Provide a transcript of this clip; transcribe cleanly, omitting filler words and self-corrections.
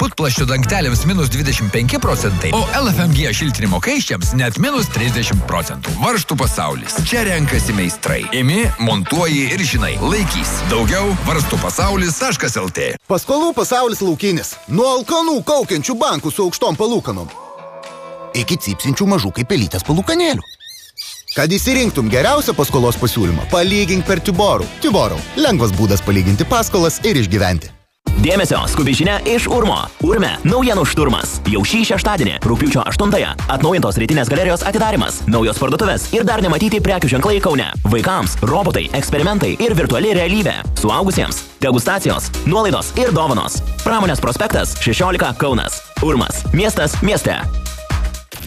putplasčio dangteliams minus 25%, o LFMG šiltinimo kaiščiams net minus 30%. Varžtų pasaulis. Čia renkasi meistrai. Imi, montuoji ir žinai. Laikys. Daugiau varstupasaulis.lt. Paskolų pasaulis laukinis. Nuo alkanų kaukiančių bankų su aukštom palūkanom iki cypsinčių mažų kaip pelytės palūkanėlių. Kad įsirinktum geriausią paskolos pasiūlymą, palygink per Tiborų. Tiborų. Lengvas būdas palyginti paskolas ir išgyventi. Dėmesio, skubi žinia iš Urmo. Urme, naujienų šturmas. Jau šį šeštadienį, rugpjūčio 8-ąją, atnaujintos rytinės galerijos atidarimas, naujos parduotuvės ir dar nematyti prekių ženklai Kaune. Vaikams, robotai, eksperimentai ir virtuali realybė. Suaugusiems, degustacijos, nuolaidos ir dovanos. Pramonės prospektas 16 Kaunas. Urmas. Miestas mieste.